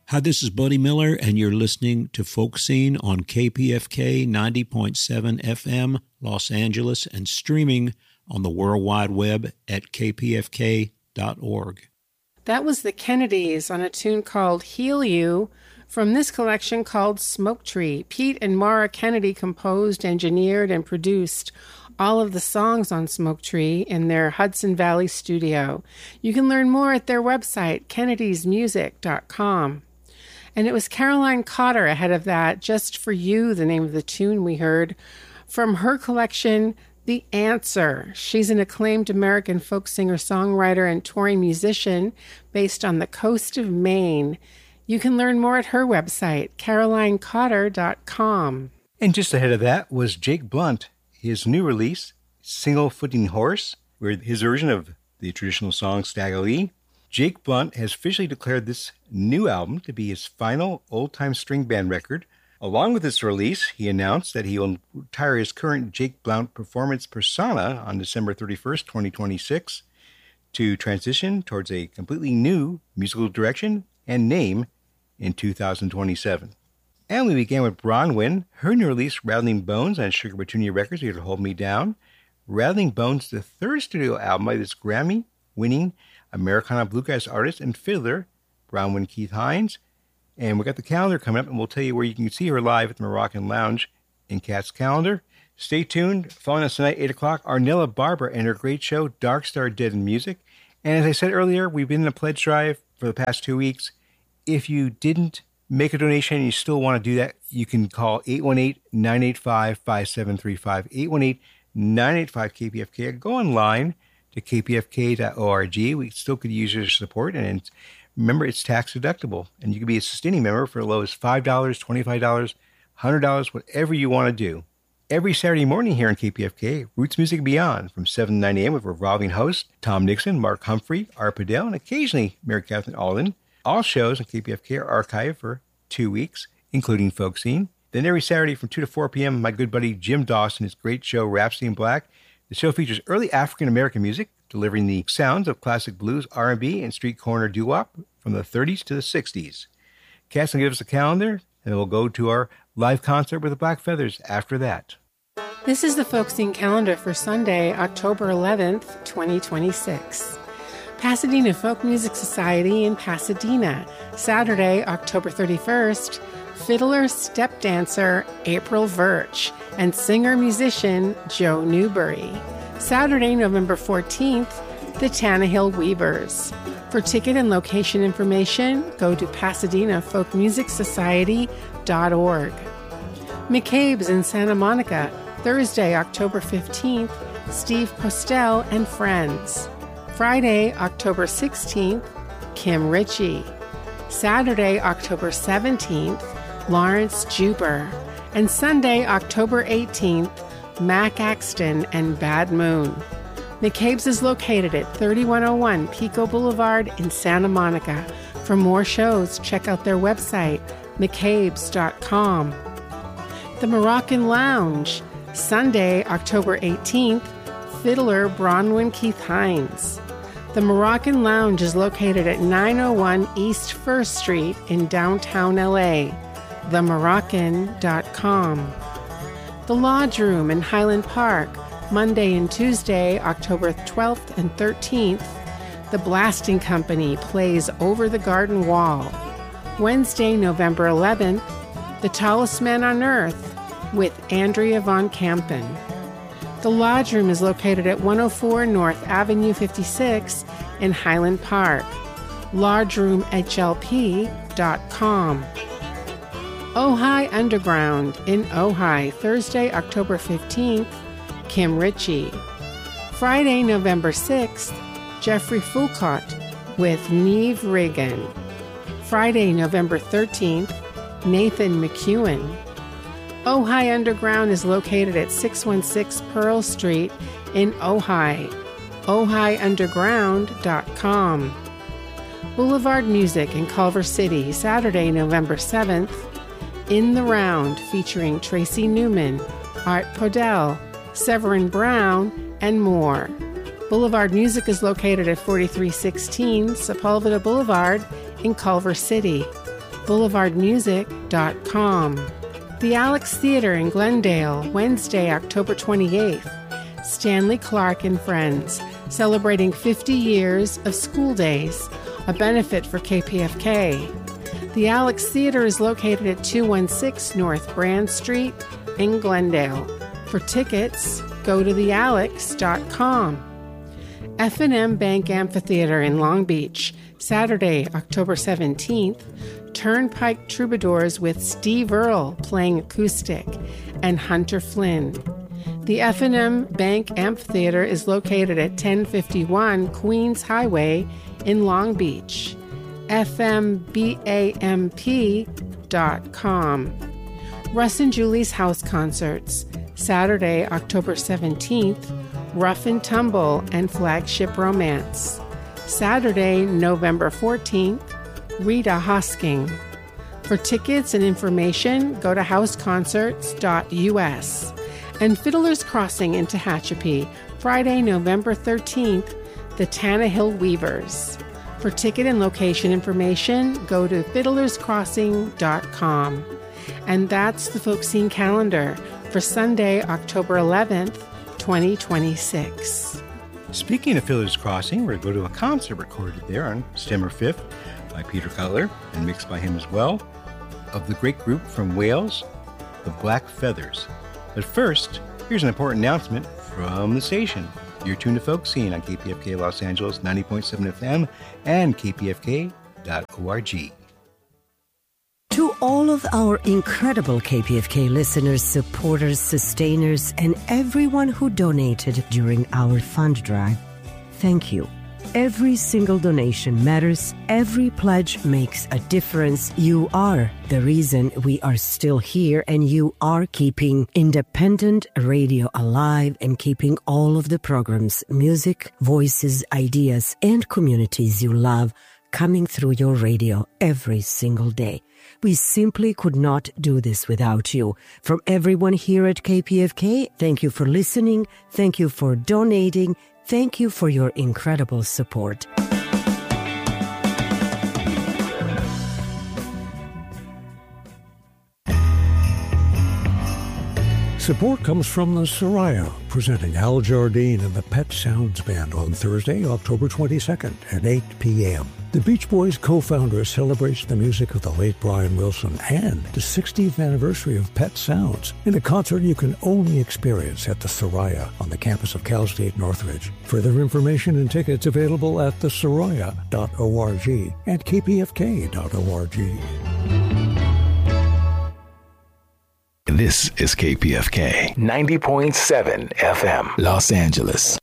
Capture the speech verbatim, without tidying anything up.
Hi, this is Buddy Miller, and you're listening to Folk Scene on K P F K ninety point seven F M, Los Angeles, and streaming on the World Wide Web at k p f k dot org. That was the Kennedys on a tune called Heal You from this collection called Smoke Tree. Pete and Maura Kennedy composed, engineered, and produced all of the songs on Smoke Tree in their Hudson Valley studio. You can learn more at their website, kennedys music dot com. And it was Caroline Cotter ahead of that, Just For You, the name of the tune we heard, from her collection, The Answer. She's an acclaimed American folk singer-songwriter and touring musician based on the coast of Maine. You can learn more at her website, caroline cotter dot com. And just ahead of that was Jake Blunt, his new release, Single Footing Horse, where his version of the traditional song Stagger Lee. Jake Blunt has officially declared this new album to be his final old-time string band record. Along with this release, he announced that he will retire his current Jake Blount performance persona on December thirty-first, twenty twenty-six, to transition towards a completely new musical direction and name in two thousand twenty-seven. And we began with Bronwyn, her new release, Rattling Bones, on Sugar Petunia Records, here to Hold Me Down. Rattling Bones, the third studio album by this Grammy-winning Americana bluegrass artist and fiddler, Bronwyn Keith Hines. And we got the calendar coming up, and we'll tell you where you can see her live at the Moroccan Lounge in Cat's Calendar. Stay tuned. Following us tonight, eight o'clock, Arnella Barber and her great show, Dark Star Dead in Music. And as I said earlier, we've been in a pledge drive for the past two weeks. If you didn't make a donation and you still want to do that, you can call eight one eight, nine eight five, five seven three five, eight one eight, nine eight five, K P F K, or go online to k p f k dot org. We still could use your support, and it's, remember, it's tax deductible, and you can be a sustaining member for as low as five dollars, twenty-five dollars, one hundred dollars, whatever you want to do. Every Saturday morning here on K P F K, Roots Music Beyond, from seven to nine a.m. with revolving hosts Tom Nixon, Mark Humphrey, Art Padell, and occasionally Mary Catherine Alden. All shows on K P F K are archived for two weeks, including Folk Scene. Then every Saturday from two to four p.m., my good buddy Jim Dawson, his great show, Rhapsody in Black. The show features early African-American music, delivering the sounds of classic blues, R and B, and street corner doo-wop from the thirties to the sixties. Cass will give us a calendar, and then we'll go to our live concert with the Black Feathers after that. This is the Folk Scene calendar for Sunday, October eleventh, twenty twenty-six. Pasadena Folk Music Society in Pasadena. Saturday, October thirty-first, fiddler, step dancer April Virch, and singer-musician Joe Newbury. Saturday, November fourteenth, the Tannehill Weavers. For ticket and location information, go to pasadena folk music society dot org. McCabe's in Santa Monica. Thursday, October fifteenth, Steve Postel and Friends. Friday, October sixteenth, Kim Ritchie. Saturday, October seventeenth, Lawrence Juber. And Sunday, October eighteenth, Mac Axton and Bad Moon. McCabe's is located at thirty-one oh one Pico Boulevard in Santa Monica. For more shows, check out their website, mccabes dot com. The Moroccan Lounge. Sunday, October eighteenth, fiddler Bronwyn Keith Hines. The Moroccan Lounge is located at nine oh one East First Street in downtown L A. the moroccan dot com. The Lodge Room in Highland Park. Monday and Tuesday, October twelfth and thirteenth, The Blasting Company plays Over the Garden Wall. Wednesday, November eleventh, The Tallest Man on Earth with Andrea Von Kampen. The Lodge Room is located at one oh four North Avenue fifty-six in Highland Park. lodge room h l p dot com. Ojai Underground in Ojai, Thursday, October fifteenth, Kim Ritchie. Friday, November sixth, Jeffrey Foucault with Neve Reagan. Friday, November thirteenth, Nathan McEwen. Ojai Underground is located at six one six Pearl Street in Ojai. ojai underground dot com. Boulevard Music in Culver City, Saturday, November seventh, In the Round, featuring Tracy Newman, Art Podell, Severin Brown, and more. Boulevard Music is located at forty-three sixteen Sepulveda Boulevard in Culver City. boulevard music dot com. The Alex Theater in Glendale, Wednesday, October twenty-eighth. Stanley Clark and Friends, celebrating fifty years of school days, a benefit for K P F K. The Alex Theater is located at two one six North Brand Street in Glendale. For tickets, go to the alex dot com. F and M Bank Amphitheater in Long Beach, Saturday, October seventeenth. Turnpike Troubadours with Steve Earle playing acoustic and Hunter Flynn. The F and M Bank Amphitheater is located at ten fifty-one Queens Highway in Long Beach. F M B A M P dot com. Russ and Julie's House Concerts, Saturday, October seventeenth, Rough and Tumble and Flagship Romance. Saturday, November fourteenth, Rita Hosking. For tickets and information, go to house concerts dot U S. And Fiddler's Crossing in Tehachapi, Friday, November thirteenth, the Tannehill Weavers. For ticket and location information, go to fiddlers crossing dot com. And that's the Folk Scene calendar for Sunday, October eleventh, twenty twenty-six. Speaking of Fiddler's Crossing, we're going to go to a concert recorded there on September fifth by Peter Cutler and mixed by him as well, of the great group from Wales, the Black Feathers. But first, here's an important announcement from the station. You're tuned to Folk Scene on K P F K Los Angeles ninety point seven F M and K P F K dot org. To all of our incredible K P F K listeners, supporters, sustainers, and everyone who donated during our fund drive, thank you. Every single donation matters. Every pledge makes a difference. You are the reason we are still here, and you are keeping independent radio alive and keeping all of the programs, music, voices, ideas, and communities you love coming through your radio every single day. We simply could not do this without you. From everyone here at K P F K, thank you for listening. Thank you for donating. Thank you for your incredible support. Support comes from the Soraya, presenting Al Jardine and the Pet Sounds Band on Thursday, October twenty-second at eight p.m. The Beach Boys co-founder celebrates the music of the late Brian Wilson and the sixtieth anniversary of Pet Sounds in a concert you can only experience at the Soraya on the campus of Cal State Northridge. Further information and tickets available at the soraya dot org and K P F K dot org. This is K P F K ninety point seven F M, Los Angeles.